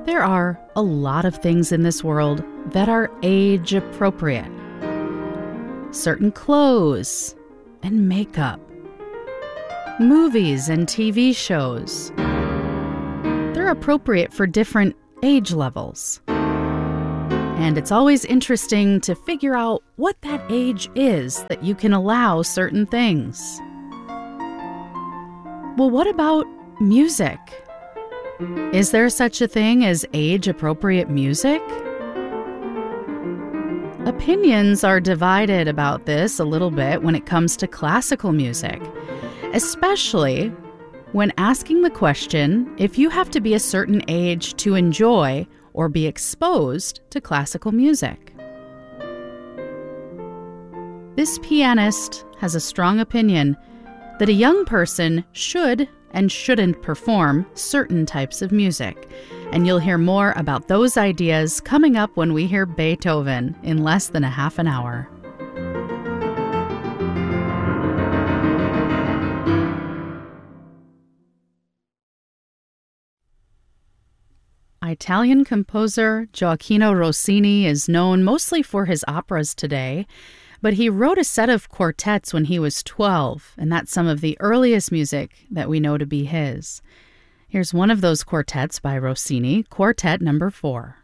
There are a lot of things in this world that are age appropriate. Certain clothes and makeup, movies and TV shows. They're appropriate for different age levels. And it's always interesting to figure out what that age is that you can allow certain things. Well, what about music? Is there such a thing as age-appropriate music? Opinions are divided about this a little bit when it comes to classical music, especially when asking the question if you have to be a certain age to enjoy or be exposed to classical music. This pianist has a strong opinion that a young person should and shouldn't perform certain types of music. And you'll hear more about those ideas coming up when we hear Beethoven in less than a half an hour. Italian composer Gioacchino Rossini is known mostly for his operas today, but he wrote a set of quartets when he was 12, and that's some of the earliest music that we know to be his. Here's one of those quartets by Rossini, Quartet Number 4.